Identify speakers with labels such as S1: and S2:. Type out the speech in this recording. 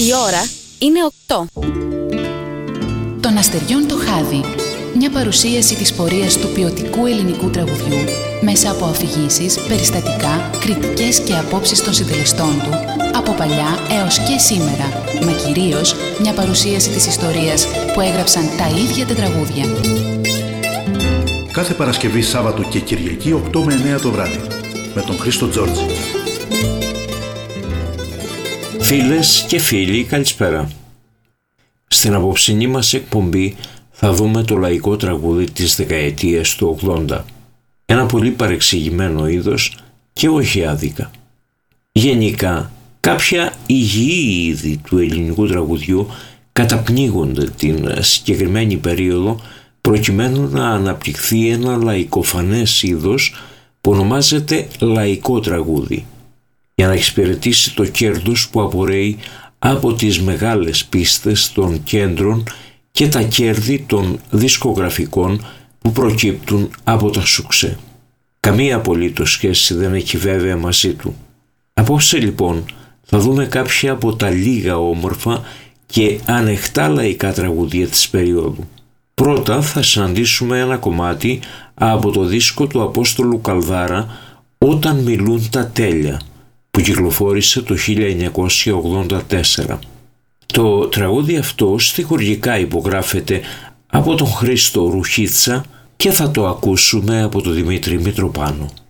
S1: Η ώρα είναι 8.
S2: Των αστεριών το χάδι. Μια παρουσίαση της πορείας του ποιοτικού ελληνικού τραγουδιού μέσα από αφηγήσεις, περιστατικά, κριτικές και απόψεις των συντελεστών του από παλιά έως και σήμερα, μα κυρίως μια παρουσίαση της ιστορίας που έγραψαν τα ίδια τα τραγούδια.
S3: Κάθε Παρασκευή, Σάββατο και Κυριακή 8 με 9 το βράδυ με τον Χρήστο Τζόρτζη.
S4: Φίλες και φίλοι, καλησπέρα. Στην απόψινή μας εκπομπή θα δούμε το λαϊκό τραγούδι της δεκαετίας του 80. Ένα πολύ παρεξηγημένο είδος και όχι άδικα. Γενικά, κάποια υγιή είδη του ελληνικού τραγουδιού καταπνίγονται την συγκεκριμένη περίοδο προκειμένου να αναπτυχθεί ένα λαϊκοφανές είδος που ονομάζεται λαϊκό τραγούδι, για να εξυπηρετήσει το κέρδος που απορρέει από τις μεγάλες πίστες των κέντρων και τα κέρδη των δισκογραφικών που προκύπτουν από τα σουξέ. Καμία απολύτως σχέση δεν έχει βέβαια μαζί του. Απόψε λοιπόν θα δούμε κάποια από τα λίγα όμορφα και ανεχτά λαϊκά τραγούδια της περίοδου. Πρώτα θα συναντήσουμε ένα κομμάτι από το δίσκο του Απόστολου Καλδάρα «Όταν μιλούν τα τέλεια», που κυκλοφόρησε το 1984. Το τραγούδι αυτό στιχουργικά υπογράφεται από τον Χρήστο Ρουχίτσα και θα το ακούσουμε από τον Δημήτρη Μητροπάνο.